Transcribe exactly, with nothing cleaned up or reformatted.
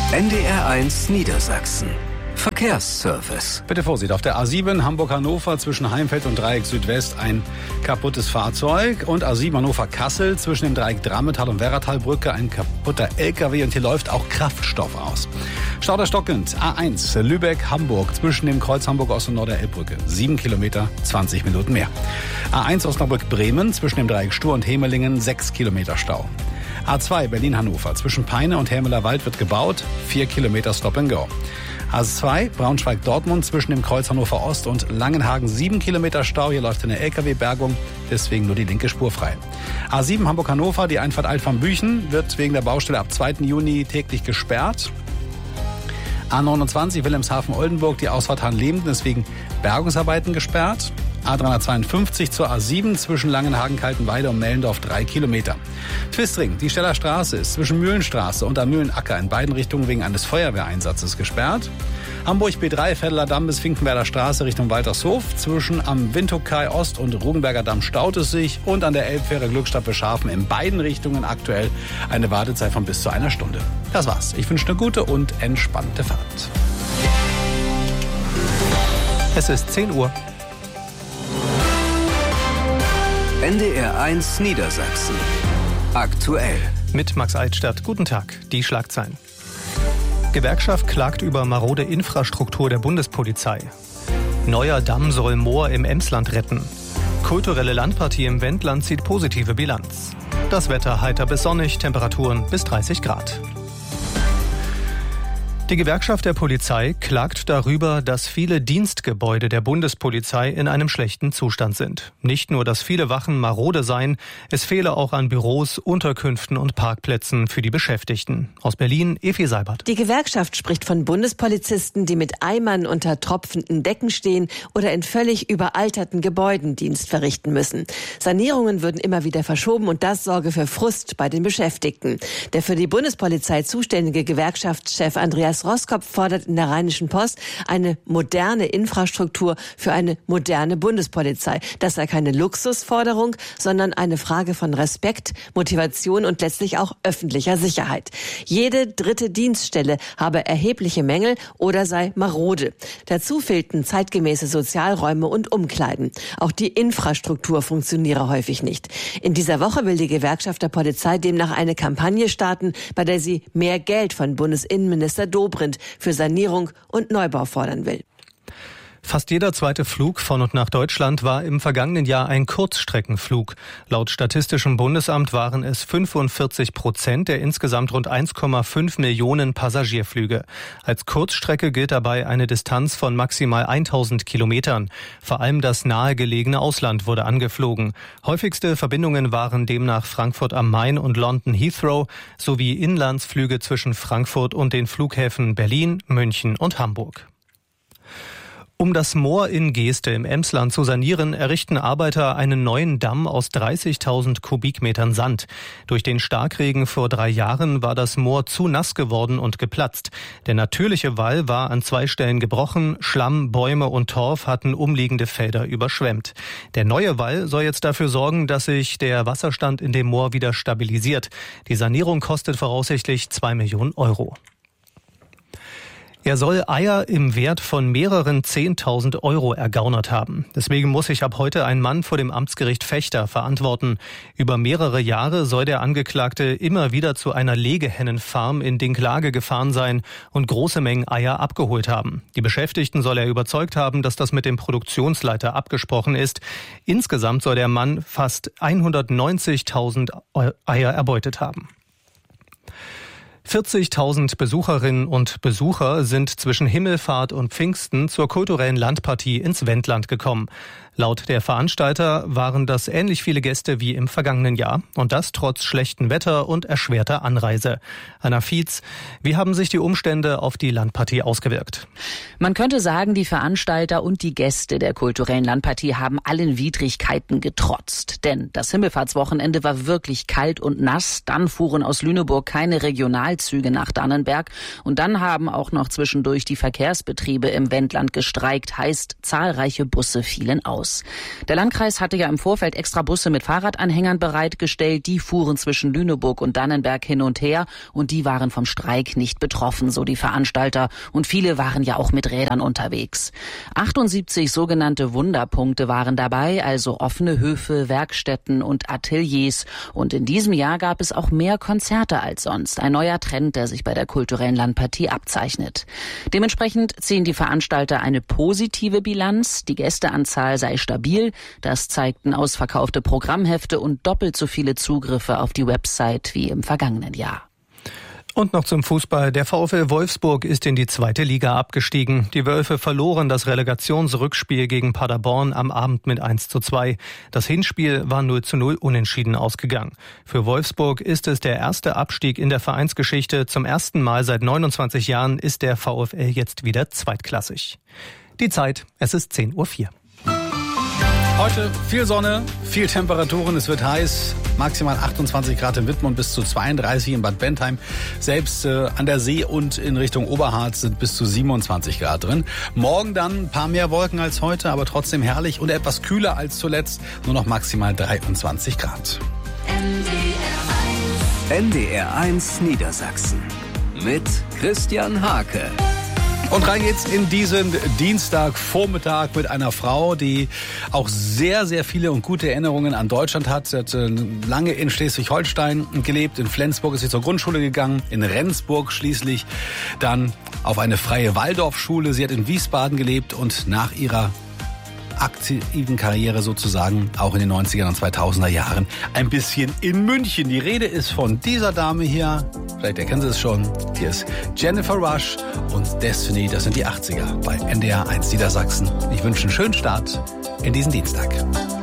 N D R eins Niedersachsen. Verkehrsservice. Bitte Vorsicht, auf der A sieben Hamburg-Hannover zwischen Heimfeld und Dreieck Südwest ein kaputtes Fahrzeug und A sieben Hannover-Kassel zwischen dem Dreieck Drammetal und Werratalbrücke ein kaputter L K W und hier läuft auch Kraftstoff aus. Stauder stockend, A eins Lübeck-Hamburg zwischen dem Kreuz Hamburg-Ost und Norder-Elbbrücke, sieben Kilometer, zwanzig Minuten mehr. A eins Osnabrück-Bremen zwischen dem Dreieck Stur und Hemelingen, sechs Kilometer Stau. A zwei Berlin-Hannover zwischen Peine und Hermeler Wald wird gebaut, vier Kilometer Stop and Go. A zwei Braunschweig-Dortmund zwischen dem Kreuz Hannover Ost und Langenhagen, sieben Kilometer Stau. Hier läuft eine L K W-Bergung, deswegen nur die linke Spur frei. A sieben Hamburg-Hannover, die Einfahrt Alt-Van-Büchen, wird wegen der Baustelle ab zweiten Juni täglich gesperrt. A neunundzwanzig Wilhelmshaven-Oldenburg, die Ausfahrt Hahnlebenden ist wegen Bergungsarbeiten gesperrt. A dreihundertzweiundfünfzig zur A sieben zwischen Langenhagen, Kaltenweide und Mellendorf, drei Kilometer. Twistring, die Steller Straße ist zwischen Mühlenstraße und am Mühlenacker in beiden Richtungen wegen eines Feuerwehreinsatzes gesperrt. Hamburg B drei, Vetteler Damm bis Finkenwerder Straße Richtung Waltershof. Zwischen am Windhoek-Kai Ost und Rugenberger Damm staut es sich. Und an der Elbfähre Glückstadt Beschafen in beiden Richtungen aktuell eine Wartezeit von bis zu einer Stunde. Das war's. Ich wünsche eine gute und entspannte Fahrt. Es ist zehn Uhr. N D R eins Niedersachsen. Aktuell. Mit Max Eitstadt. Guten Tag. Die Schlagzeilen. Gewerkschaft klagt über marode Infrastruktur der Bundespolizei. Neuer Damm soll Moor im Emsland retten. Kulturelle Landpartie im Wendland zieht positive Bilanz. Das Wetter heiter bis sonnig, Temperaturen bis dreißig Grad. Die Gewerkschaft der Polizei klagt darüber, dass viele Dienstgebäude der Bundespolizei in einem schlechten Zustand sind. Nicht nur, dass viele Wachen marode seien, es fehle auch an Büros, Unterkünften und Parkplätzen für die Beschäftigten. Aus Berlin, Evi Seibert. Die Gewerkschaft spricht von Bundespolizisten, die mit Eimern unter tropfenden Decken stehen oder in völlig überalterten Gebäuden Dienst verrichten müssen. Sanierungen würden immer wieder verschoben und das sorge für Frust bei den Beschäftigten. Der für die Bundespolizei zuständige Gewerkschaftschef Andreas Roskopf fordert in der Rheinischen Post eine moderne Infrastruktur für eine moderne Bundespolizei. Das sei keine Luxusforderung, sondern eine Frage von Respekt, Motivation und letztlich auch öffentlicher Sicherheit. Jede dritte Dienststelle habe erhebliche Mängel oder sei marode. Dazu fehlten zeitgemäße Sozialräume und Umkleiden. Auch die Infrastruktur funktioniere häufig nicht. In dieser Woche will die Gewerkschaft der Polizei demnach eine Kampagne starten, bei der sie mehr Geld von Bundesinnenminister Dobrindt für Sanierung und Neubau fordern will. Fast jeder zweite Flug von und nach Deutschland war im vergangenen Jahr ein Kurzstreckenflug. Laut Statistischem Bundesamt waren es fünfundvierzig Prozent der insgesamt rund eins Komma fünf Millionen Passagierflüge. Als Kurzstrecke gilt dabei eine Distanz von maximal tausend Kilometern. Vor allem das nahegelegene Ausland wurde angeflogen. Häufigste Verbindungen waren demnach Frankfurt am Main und London Heathrow sowie Inlandsflüge zwischen Frankfurt und den Flughäfen Berlin, München und Hamburg. Um das Moor in Geeste im Emsland zu sanieren, errichten Arbeiter einen neuen Damm aus dreißigtausend Kubikmetern Sand. Durch den Starkregen vor drei Jahren war das Moor zu nass geworden und geplatzt. Der natürliche Wall war an zwei Stellen gebrochen, Schlamm, Bäume und Torf hatten umliegende Felder überschwemmt. Der neue Wall soll jetzt dafür sorgen, dass sich der Wasserstand in dem Moor wieder stabilisiert. Die Sanierung kostet voraussichtlich zwei Millionen Euro. Er soll Eier im Wert von mehreren zehntausend Euro ergaunert haben. Deswegen muss sich ab heute ein Mann vor dem Amtsgericht Vechta verantworten. Über mehrere Jahre soll der Angeklagte immer wieder zu einer Legehennenfarm in Dinklage gefahren sein und große Mengen Eier abgeholt haben. Die Beschäftigten soll er überzeugt haben, dass das mit dem Produktionsleiter abgesprochen ist. Insgesamt soll der Mann fast hundertneunzigtausend Eier erbeutet haben. vierzigtausend Besucherinnen und Besucher sind zwischen Himmelfahrt und Pfingsten zur kulturellen Landpartie ins Wendland gekommen. Laut der Veranstalter waren das ähnlich viele Gäste wie im vergangenen Jahr. Und das trotz schlechtem Wetter und erschwerter Anreise. Anna Fietz, wie haben sich die Umstände auf die Landpartie ausgewirkt? Man könnte sagen, die Veranstalter und die Gäste der kulturellen Landpartie haben allen Widrigkeiten getrotzt. Denn das Himmelfahrtswochenende war wirklich kalt und nass. Dann fuhren aus Lüneburg keine Regional Regionalzüge nach Dannenberg. Und dann haben auch noch zwischendurch die Verkehrsbetriebe im Wendland gestreikt. Heißt, zahlreiche Busse fielen aus. Der Landkreis hatte ja im Vorfeld extra Busse mit Fahrradanhängern bereitgestellt. Die fuhren zwischen Lüneburg und Dannenberg hin und her. Und die waren vom Streik nicht betroffen, so die Veranstalter. Und viele waren ja auch mit Rädern unterwegs. achtundsiebzig sogenannte Wunderpunkte waren dabei, also offene Höfe, Werkstätten und Ateliers. Und in diesem Jahr gab es auch mehr Konzerte als sonst. Ein neuer Trend, der sich bei der kulturellen Landpartie abzeichnet. Dementsprechend ziehen die Veranstalter eine positive Bilanz. Die Gästeanzahl sei stabil. Das zeigten ausverkaufte Programmhefte und doppelt so viele Zugriffe auf die Website wie im vergangenen Jahr. Und noch zum Fußball. Der VfL Wolfsburg ist in die zweite Liga abgestiegen. Die Wölfe verloren das Relegationsrückspiel gegen Paderborn am Abend mit eins zu zwei. Das Hinspiel war null zu null unentschieden ausgegangen. Für Wolfsburg ist es der erste Abstieg in der Vereinsgeschichte. Zum ersten Mal seit neunundzwanzig Jahren ist der VfL jetzt wieder zweitklassig. Die Zeit, es ist zehn Uhr vier. Heute viel Sonne, viel Temperaturen, es wird heiß, maximal achtundzwanzig Grad in Wittmund bis zu zweiunddreißig in Bad Bentheim. Selbst äh, an der See und in Richtung Oberharz sind bis zu siebenundzwanzig Grad drin. Morgen dann ein paar mehr Wolken als heute, aber trotzdem herrlich und etwas kühler als zuletzt, nur noch maximal dreiundzwanzig Grad. N D R eins Niedersachsen mit Christian Hake. Und rein geht's in diesen Dienstagvormittag mit einer Frau, die auch sehr, sehr viele und gute Erinnerungen an Deutschland hat. Sie hat lange in Schleswig-Holstein gelebt, in Flensburg ist sie zur Grundschule gegangen, in Rendsburg schließlich dann auf eine freie Waldorfschule. Sie hat in Wiesbaden gelebt und nach ihrer aktiven Karriere sozusagen auch in den neunzigern und zweitausender Jahren ein bisschen in München. Die Rede ist von dieser Dame hier, vielleicht erkennen Sie es schon, hier ist Jennifer Rush und Destiny, das sind die achtziger bei N D R eins Niedersachsen. Ich wünsche einen schönen Start in diesen Dienstag.